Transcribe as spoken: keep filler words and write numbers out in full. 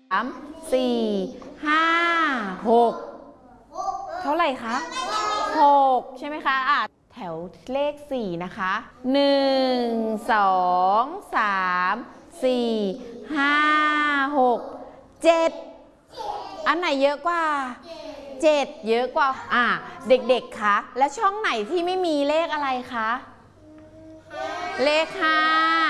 สามสี่ห้าหกเท่าไหร่คะหกใช่ไหมคะอ่ะแถวเลขสี่นะคะหนึ่งสองสามสี่ห้าหกเจ็ดอันไหนเยอะกว่าเจ็ดเยอะกว่าอ่ะเด็กๆคะและช่องไหนที่ไม่มีเลขอะไรคะเลขห้า